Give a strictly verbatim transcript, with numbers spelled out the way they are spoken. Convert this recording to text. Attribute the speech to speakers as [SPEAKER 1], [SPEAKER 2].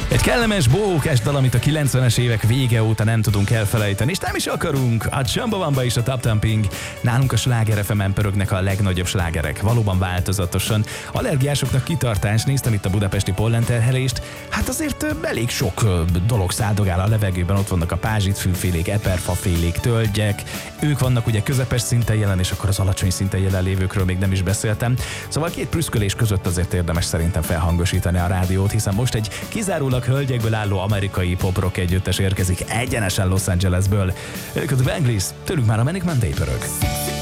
[SPEAKER 1] Egy kellemes, bókás dal, amit a kilencvenes évek vége óta nem tudunk elfelejteni, és nem is akarunk. A Chumbawamba és a Tap Thumping. Nálunk a Sláger ef emen pörögnek a legnagyobb slágerek, valóban változatosan. Allergiásoknak kitartás, néztem itt a budapesti pollenterhelést. Hát azért elég sok dolog száldogál a levegőben, ott vannak a pázsitfűfélék, eperfafélék, tölgyek. Ők vannak ugye közepes szinten jelen, és akkor az alacsony szinten jelen lévőkről még nem is beszéltem. Szóval két prüszkölés között azért érdemes szerintem felhangosítani a rádiót, hiszen most egy kizárólag hölgyekből álló amerikai pop-rock együttes érkezik egyenesen Los Angelesből. Ők a The Bangles, tőlük már a Manic Monday pörög.